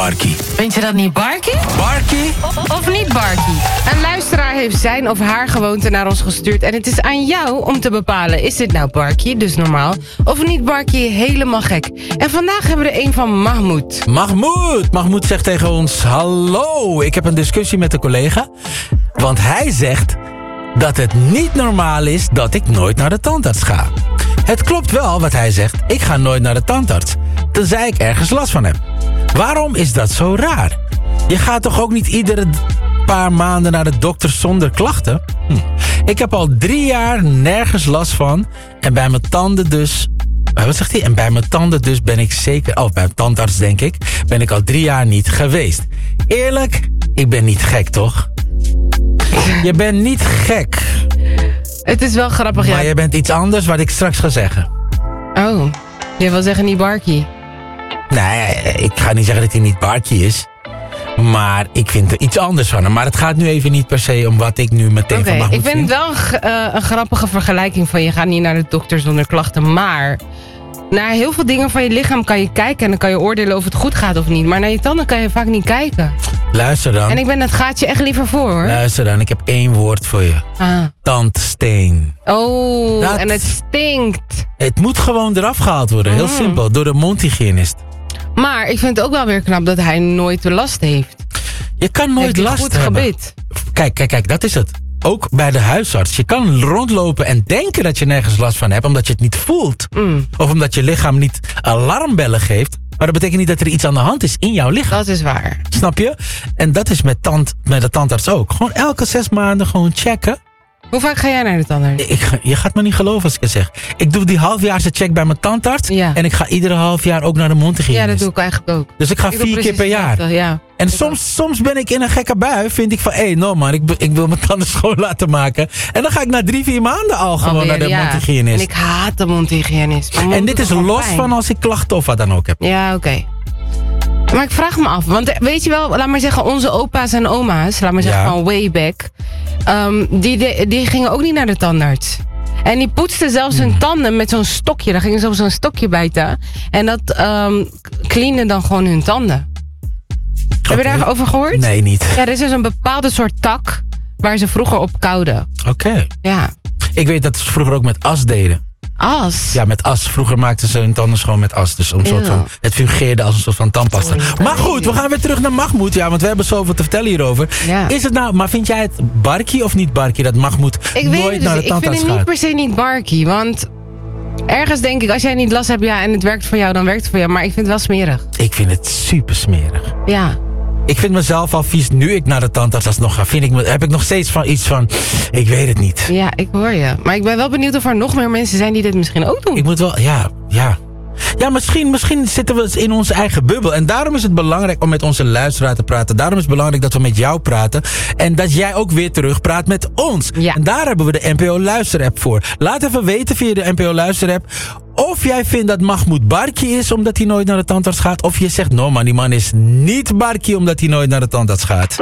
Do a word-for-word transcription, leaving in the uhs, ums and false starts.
Barkie. Vind je dat niet Barkie? Barkie? Of, of niet Barkie? Een luisteraar heeft zijn of haar gewoonte naar ons gestuurd. En het is aan jou om te bepalen. Is dit nou Barkie, dus normaal? Of niet Barkie, helemaal gek? En vandaag hebben we er een van Mahmoud. Mahmoud! Mahmoud zegt tegen ons... Hallo, ik heb een discussie met een collega. Want hij zegt dat het niet normaal is dat ik nooit naar de tandarts ga. Het klopt wel wat hij zegt. Ik ga nooit naar de tandarts. Tenzij ik ergens last van heb. Waarom is dat zo raar? Je gaat toch ook niet iedere paar maanden naar de dokter zonder klachten? Hm. Ik heb al drie jaar nergens last van. En bij mijn tanden dus... Wat zegt hij? En bij mijn tanden dus ben ik zeker... Oh, bij mijn tandarts denk ik... Ben ik al drie jaar niet geweest. Eerlijk, ik ben niet gek, toch? Je bent niet gek. Het is wel grappig, ja. Maar je bent iets anders wat ik straks ga zeggen. Oh, je wil zeggen niet Barkie? Nee, ik ga niet zeggen dat hij niet Barkie is. Maar ik vind er iets anders van hem. Maar het gaat nu even niet per se om wat ik nu meteen okay, van Mahmoud vind. Ik vind het wel een, uh, een grappige vergelijking van je gaat niet naar de dokter zonder klachten. Maar naar heel veel dingen van je lichaam kan je kijken en dan kan je oordelen of het goed gaat of niet. Maar naar je tanden kan je vaak niet kijken. Luister dan. En ik ben het gaatje echt liever voor, hoor. Luister dan, ik heb één woord voor je. Ah. Tandsteen. Oh, Dat, en het stinkt. Het moet gewoon eraf gehaald worden, heel mm. simpel, door de mondhygiënist. Maar ik vind het ook wel weer knap dat hij nooit last heeft. Je kan nooit heeft last goed hebben. gebit. Kijk, kijk, kijk, dat is het. Ook bij de huisarts. Je kan rondlopen en denken dat je nergens last van hebt, omdat je het niet voelt. Mm. Of omdat je lichaam niet alarmbellen geeft. Maar dat betekent niet dat er iets aan de hand is in jouw lichaam. Dat is waar. Snap je? En dat is met, tand, met de tandarts ook. Gewoon elke zes maanden gewoon checken. Hoe vaak ga jij naar de tandarts? Ik, je gaat me niet geloven als ik het zeg. Ik doe die halfjaarse check bij mijn tandarts. Ja. En ik ga iedere half jaar ook naar de mondhygiënist. Ja, dat doe ik eigenlijk ook. Dus ik ga ik vier keer per jaar. hetzelfde, ja. En soms, soms ben ik in een gekke bui. Vind ik van, hé, hey, no man, ik, ik wil mijn tanden schoon laten maken. En dan ga ik na drie, vier maanden al gewoon Alweer, naar de ja. mondhygiënist. En ik haat de mondhygiënist. En dit is los van als ik klachten of wat dan ook heb. Ja, oké. Okay. Maar ik vraag me af, want weet je wel, laat maar zeggen, onze opa's en oma's, laat maar zeggen Ja. van way back, um, die, die, die gingen ook niet naar de tandarts. En die poetsten zelfs hun tanden met zo'n stokje. Daar gingen ze op zo'n stokje bijten. En dat um, cleande dan gewoon hun tanden. Okay. Heb je daarover gehoord? Nee, niet. Ja, er is dus een bepaalde soort tak waar ze vroeger op kauwden. Oké. Okay. Ja. Ik weet dat ze vroeger ook met as deden. As? Ja, met as. Vroeger maakten ze hun tanden schoon met as. Dus een soort van, het fungeerde als een soort van tandpasta. Maar goed, we gaan weer terug naar Mahmoud. Ja, want we hebben zoveel te vertellen hierover. Ja. Is het nou, maar vind jij het Barkie of niet Barkie dat Mahmoud ik nooit weet naar de dus, tandarts gaat? Ik vind het niet per se niet Barkie, want ergens denk ik, als jij niet last hebt, ja, en het werkt voor jou, dan werkt het voor jou. Maar ik vind het wel smerig. Ik vind het super smerig. Ja. Ik vind mezelf al vies nu ik naar de tandarts alsnog ga. Vind ik, heb ik nog steeds van iets van, ik weet het niet. Ja, ik hoor je. Maar ik ben wel benieuwd of er nog meer mensen zijn die dit misschien ook doen. Ik moet wel, ja, ja. Ja, misschien, misschien zitten we in onze eigen bubbel. En daarom is het belangrijk om met onze luisteraar te praten. Daarom is het belangrijk dat we met jou praten. En dat jij ook weer terug praat met ons. Ja. En daar hebben we de N P O Luisterapp voor. Laat even weten via de N P O Luisterapp of jij vindt dat Mahmoud Barkie is omdat hij nooit naar de tandarts gaat. Of je zegt, no man, die man is niet Barkie omdat hij nooit naar de tandarts gaat.